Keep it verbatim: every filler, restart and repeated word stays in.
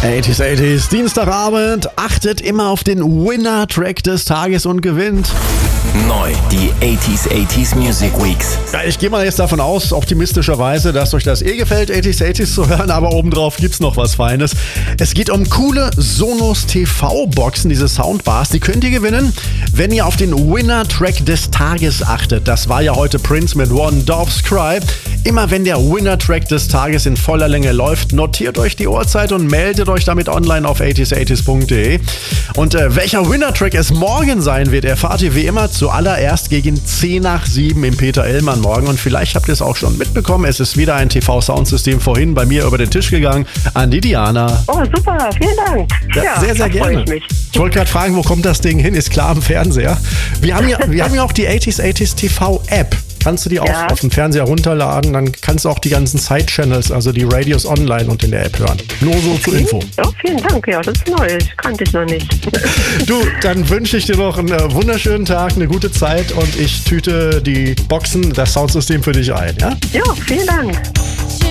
achtziger achtziger, Dienstagabend, achtet immer auf den Winner-Track des Tages und gewinnt. Neu, die achtziger achtziger Music Weeks. Ja, ich gehe mal jetzt davon aus, optimistischerweise, dass euch das eh gefällt, achtziger achtziger zu hören, aber obendrauf gibt's noch was Feines. Es geht um coole Sonos T V-Boxen, diese Soundbars, die könnt ihr gewinnen, wenn ihr auf den Winner-Track des Tages achtet. Das war ja heute Prince mit One Dove's Cry. Immer wenn der Winner-Track des Tages in voller Länge läuft, notiert euch die Uhrzeit und meldet euch damit online auf achtziger achtziger punkt de. Und äh, welcher Winner-Track es morgen sein wird, erfahrt ihr wie immer zuallererst gegen zehn nach sieben im Peter Illmann morgen. Und vielleicht habt ihr es auch schon mitbekommen, es ist wieder ein T V-Soundsystem vorhin bei mir über den Tisch gegangen an die Diana. Oh, super, vielen Dank. Ja, Ja, sehr, sehr da freu gerne. ich mich. Ich wollte gerade fragen, wo kommt das Ding hin? Ist klar am Fernseher. Wir haben ja, wir haben ja auch die achtziger achtziger T V-App. Kannst du die auch Ja. auf dem Fernseher runterladen, dann kannst du auch die ganzen Side-Channels, also die Radios online und in der App hören. Nur so zur Info. Ja, vielen Dank. Ja, das ist neu. Das kannte ich noch nicht. Du, dann wünsche ich dir noch einen äh, wunderschönen Tag, eine gute Zeit und ich tüte die Boxen, das Soundsystem für dich ein, ja? Ja, vielen Dank.